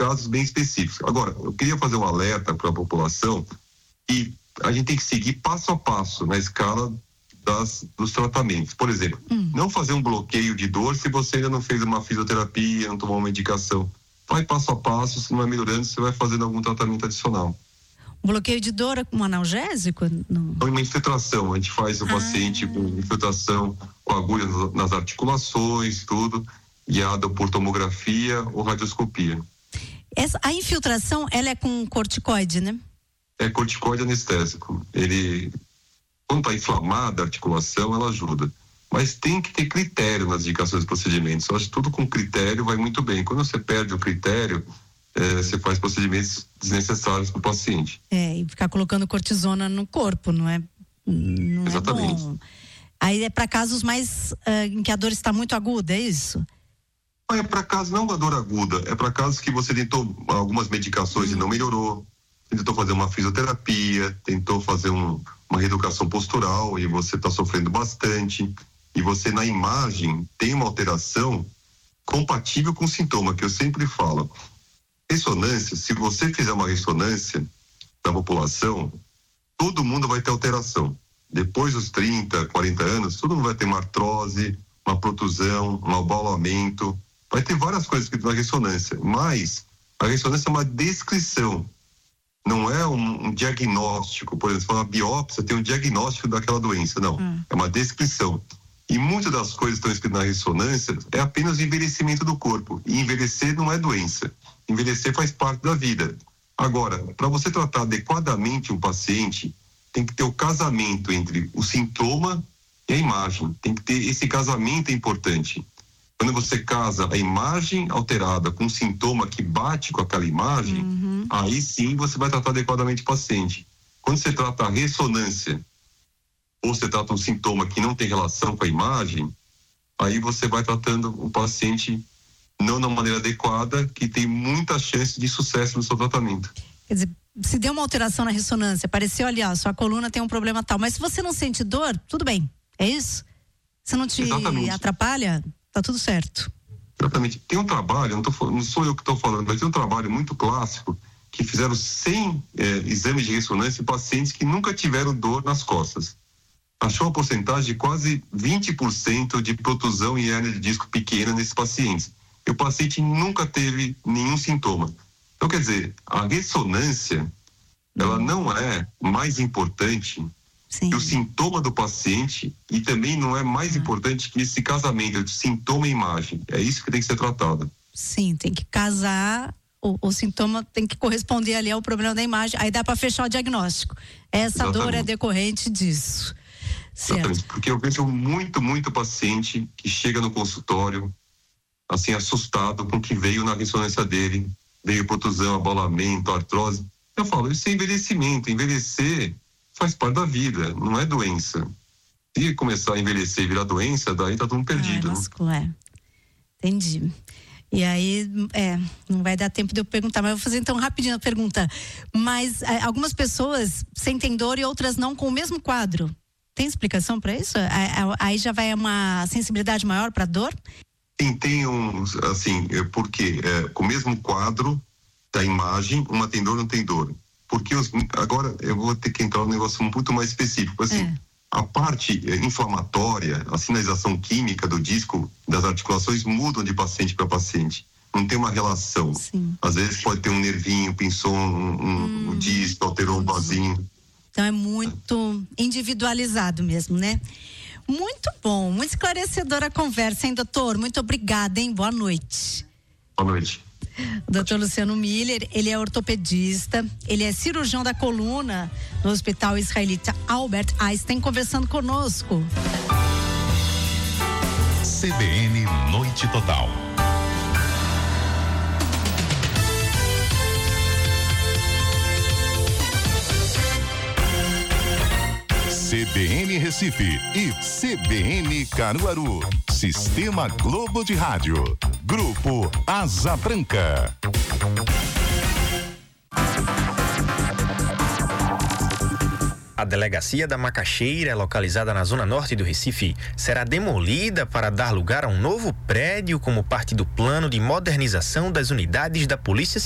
casos bem específicos. Agora, eu queria fazer um alerta para a população que a gente tem que seguir passo a passo na escala dos tratamentos. Por exemplo, não fazer um bloqueio de dor se você ainda não fez uma fisioterapia, não tomou uma medicação. Vai passo a passo, se não vai melhorando, você vai fazendo algum tratamento adicional. Bloqueio de dor é com um analgésico? Não. Uma infiltração, a gente faz o paciente com infiltração, com agulha nas articulações, tudo, guiada por tomografia ou radioscopia. A infiltração, ela é com corticoide, né? É corticoide anestésico. Quando está inflamada a articulação, ela ajuda. Mas tem que ter critério nas indicações dos procedimentos. Eu acho que tudo com critério vai muito bem. Quando você perde o critério, você faz procedimentos desnecessários para o paciente. E ficar colocando cortisona no corpo, não é? Não Exatamente. É bom. Aí é para casos mais em que a dor está muito aguda, é isso? Não é para casos não a dor aguda, é para casos que você tentou algumas medicações e não melhorou, tentou fazer uma fisioterapia, tentou fazer uma reeducação postural e você está sofrendo bastante, e você na imagem tem uma alteração compatível com o sintoma, que eu sempre falo. Ressonância, se você fizer uma ressonância da população, todo mundo vai ter alteração. Depois dos 30, 40 anos, todo mundo vai ter uma artrose, uma protusão, um abaulamento, vai ter várias coisas que na ressonância, mas a ressonância é uma descrição, não é um diagnóstico. Por exemplo, uma biópsia tem um diagnóstico daquela doença, não, é uma descrição. E muitas das coisas que estão escritas na ressonância é apenas o envelhecimento do corpo, e envelhecer não é doença, envelhecer faz parte da vida. Agora, para você tratar adequadamente um paciente, tem que ter o casamento entre o sintoma e a imagem, tem que ter esse casamento, é importante. Quando você casa a imagem alterada com um sintoma que bate com aquela imagem, aí sim você vai tratar adequadamente o paciente. Quando você trata a ressonância, ou você trata um sintoma que não tem relação com a imagem, aí você vai tratando o paciente não da maneira adequada, que tem muita chance de sucesso no seu tratamento. Quer dizer, se deu uma alteração na ressonância, apareceu ali, sua coluna tem um problema tal, mas se você não sente dor, tudo bem, é isso? Se não te atrapalha, tá tudo certo. Exatamente. Tem um trabalho, não sou eu que estou falando, mas tem um trabalho muito clássico, que fizeram 100 exames de ressonância em pacientes que nunca tiveram dor nas costas. Achou uma porcentagem de quase 20% de protusão e hérnia de disco pequena nesses pacientes. E o paciente nunca teve nenhum sintoma. Então, quer dizer, a ressonância, ela não é mais importante que o sintoma do paciente, e também não é mais importante que esse casamento de sintoma e imagem. É isso que tem que ser tratado. Sim, tem que casar, o sintoma tem que corresponder ali ao problema da imagem, aí dá para fechar o diagnóstico. Essa dor é decorrente disso. Exatamente, porque eu vejo muito paciente que chega no consultório assim, assustado com o que veio na ressonância dele, veio protusão, abaulamento, artrose. Eu falo, isso é envelhecimento, envelhecer faz parte da vida, não é doença. Se começar a envelhecer e virar doença, daí tá tudo perdido. Entendi. E aí, não vai dar tempo de eu perguntar, mas eu vou fazer então rapidinho a pergunta. Mas algumas pessoas sentem dor e outras não com o mesmo quadro. Tem explicação para isso? Aí já vai uma sensibilidade maior para dor? Sim, tem porque com o mesmo quadro da imagem, uma tem dor, não tem dor. Porque agora eu vou ter que entrar num negócio muito mais específico. Assim, a parte inflamatória, a sinalização química do disco, das articulações mudam de paciente para paciente. Não tem uma relação. Sim. Às vezes pode ter um nervinho, pinçou um disco, alterou um vasinho. Então é muito individualizado mesmo, né? Muito bom, muito esclarecedora a conversa, hein, doutor? Muito obrigada, hein? Boa noite. Boa noite. O doutor Luciano Miller, ele é ortopedista, ele é cirurgião da coluna no Hospital Israelita Albert Einstein, conversando conosco. CBN Noite Total. CBN Recife e CBN Caruaru. Sistema Globo de Rádio. Grupo Asa Branca. A delegacia da Macaxeira, localizada na zona norte do Recife, será demolida para dar lugar a um novo prédio como parte do plano de modernização das unidades da Polícia